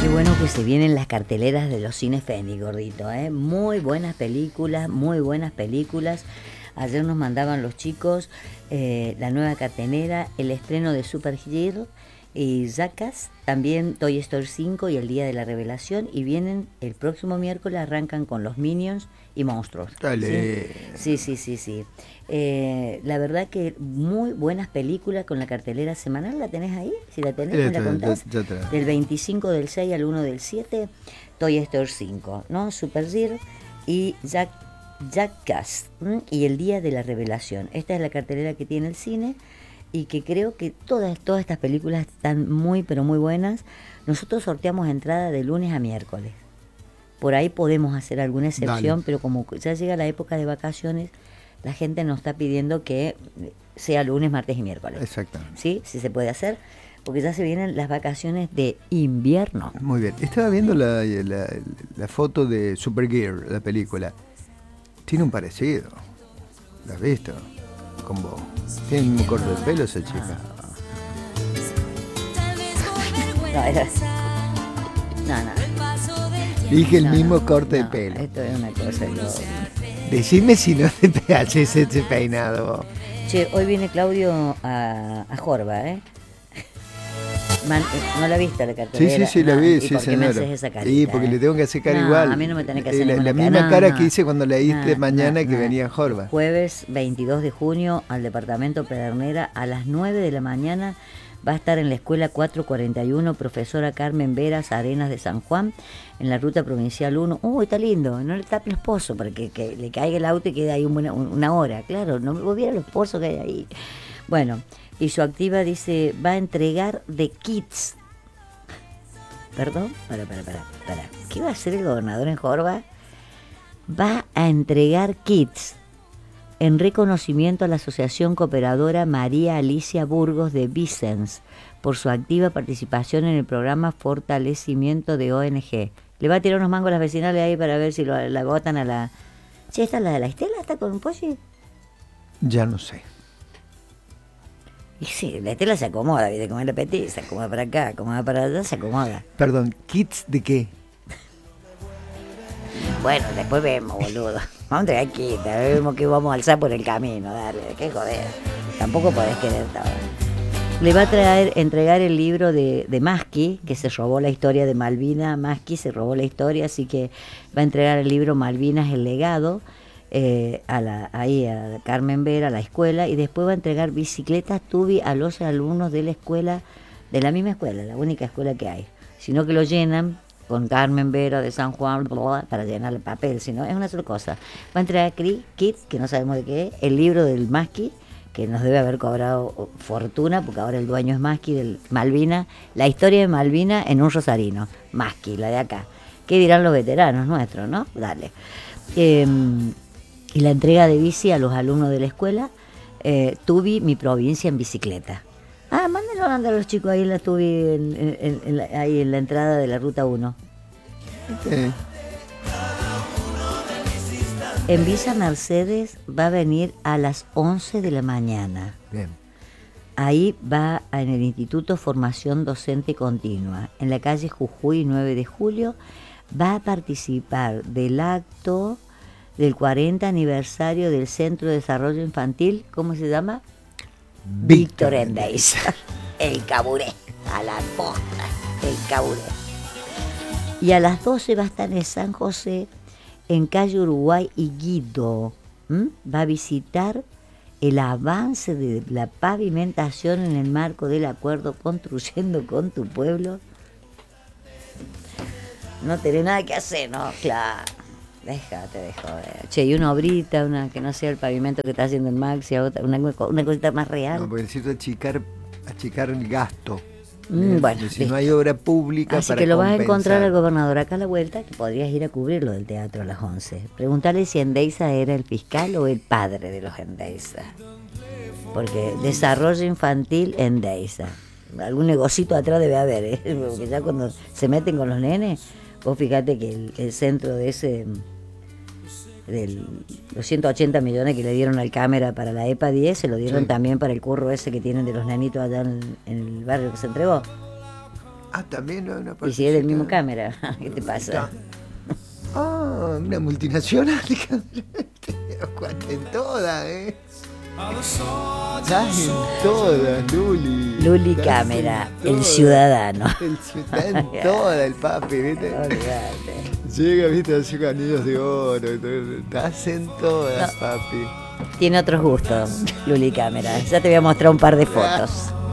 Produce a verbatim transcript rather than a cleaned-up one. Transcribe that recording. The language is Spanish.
Qué bueno que se vienen las carteleras de los cines Fénix, gordito, ¿eh? Muy buenas películas, muy buenas películas. Ayer nos mandaban los chicos eh, la nueva cartelera, el estreno de Super Girl y Jackass, también Toy Story cinco y El Día de la Revelación, y vienen el próximo miércoles, arrancan con los Minions y Monstruos. Dale. Sí, sí, sí, sí. sí. Eh, la verdad que muy buenas películas con la cartelera semanal. ¿La tenés ahí? Si la tenés, ¿me la contás? Ya, ya, ya. Del veinticinco del seis al uno del siete, Toy Story cinco, ¿no? Super Girl y Jack, Jackass, ¿m? Y El Día de la Revelación. Esta es la cartelera que tiene el cine y que creo que todas, todas estas películas están muy, pero muy buenas. Nosotros sorteamos entrada de lunes a miércoles. Por ahí podemos hacer alguna excepción, Dale. pero como ya llega la época de vacaciones, la gente nos está pidiendo que sea lunes, martes y miércoles. Exactamente. ¿Sí? Si se puede hacer, porque ya se vienen las vacaciones de invierno. Muy bien. Estaba viendo la, la, la foto de Supergirl, la película. Tiene un parecido. ¿La has visto? Con vos. Tiene el mismo corte de pelo esa chica. No, era... no, no. Dije el No, mismo no, corte no, de pelo. Esto es una cosa loca. Decime si no te haces ese peinado. Che, hoy viene Claudio a, a Jorba, ¿eh? Man, ¿no la viste la Sí, cartelera? sí, sí, la No, vi, ¿y sí, por qué señora. me haces esa carita? Sí, porque eh? le tengo que hacer cara No, igual. a mí no me tenés que Eh, hacer La, ninguna la cara. misma No, cara no. que hice cuando leíste No, mañana no, que no. venía en Jorba. Jueves veintidós de junio al departamento Pedernera a las nueve de la mañana va a estar en la escuela cuatrocientos cuarenta y uno, profesora Carmen Veras Arenas de San Juan, en la ruta provincial uno. Uy, está lindo, no le tape los pozos para que, que le caiga el auto y quede ahí una, una hora. Claro, no me viera los pozos que hay ahí. Bueno, y su activa dice, va a entregar de kits. Perdón, para, para, para, para. ¿Qué va a hacer el gobernador en Jorba? Va a entregar kits en reconocimiento a la Asociación Cooperadora María Alicia Burgos de Vicens por su activa participación en el programa Fortalecimiento de O N G. Le va a tirar unos mangos a las vecinales ahí para ver si lo, la botan a la... Che, ¿esta es la de la Estela? ¿Está con un pollo? Ya no sé. Y sí, la Estela se acomoda, ¿viste? Como el petit, se acomoda para acá, acomoda para allá, se acomoda. Perdón, ¿kits de qué? Bueno, después vemos, boludo. Vamos a entregar kit, vemos que vamos a alzar por el camino, dale, qué joder. Tampoco podés querer todo. Le va a traer, entregar el libro de, de Masqui, que se robó la historia de Malvinas. Masqui se robó la historia, así que va a entregar el libro Malvinas, el legado, eh, a la, ahí a Carmen Vera, a la escuela, y después va a entregar bicicletas Tubi a los alumnos de la escuela, de la misma escuela, la única escuela que hay, sino que lo llenan con Carmen Vera de San Juan, bla, bla, para llenar el papel, sino es una sola cosa. Va a entregar kit, que no sabemos de qué es, el libro del Masqui, que nos debe haber cobrado fortuna, porque ahora el dueño es Masqui, del Malvina, la historia de Malvina en un rosarino, Masqui, la de acá. ¿Qué dirán los veteranos nuestros, no? Dale. Eh, y la entrega de bici a los alumnos de la escuela, eh, Tubi, mi provincia en bicicleta. Ah, mándenlo a andar los chicos ahí en la Tubi, en, en, en la, ahí en la entrada de la ruta uno. Eh, En Villa Mercedes va a venir a las once de la mañana. bien. Ahí va en el Instituto Formación Docente Continua, en la calle Jujuy nueve de julio. Va a participar del acto del cuarenta aniversario del Centro de Desarrollo Infantil, ¿cómo se llama? Víctor Endeiza. El Caburé, a la posta, el Caburé. Y a las doce va a estar en San José, en calle Uruguay y Guido. ¿Mm? Va a visitar el avance de la pavimentación en el marco del acuerdo Construyendo con tu Pueblo. No tenés nada que hacer, ¿no? Claro. Déjate de joder. Che, y una obrita, una que no sea el pavimento que está haciendo el Maxi, otra, una, una cosita más real. No, porque necesito achicar, achicar el gasto. Mm, Eh, bueno, si listo. no hay obra pública Así para que lo vas a compensar. encontrar al gobernador acá a la vuelta, que podrías ir a cubrirlo del teatro a las once. Preguntarle si Endeiza era el fiscal o el padre de los Endeiza. Porque desarrollo infantil Endeiza. Algún negocito atrás debe haber, ¿eh? Porque ya cuando se meten con los nenes, vos fíjate que el, el centro de ese, de los ciento ochenta millones que le dieron al cámara para la EPA diez, se lo dieron Sí. también para el curro ese que tienen de los nenitos allá en, en el barrio que se entregó. Ah, también no, una Y si es del mismo partecita. cámara, ¿qué te pasa? Está. Ah, una multinacional. Cuánto en todas, ¿eh? Estás en todas, Luli. Luli Estás Cámara, en el todas. ciudadano. El ciudadano, está en todas, el papi, ¿viste? Olvídate. Llega, ¿viste? Así con anillos de oro. y todo. Estás en todas, No. papi. Tiene otros gustos, Luli Cámara. Ya te voy a mostrar un par de fotos.